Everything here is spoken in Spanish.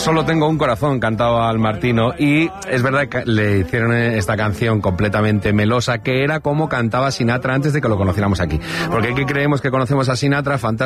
Solo tengo un corazón, cantaba al Martino, y es verdad que le hicieron esta canción completamente melosa, que era como cantaba Sinatra antes de que lo conociéramos aquí. Porque aquí creemos que conocemos a Sinatra, fantástico.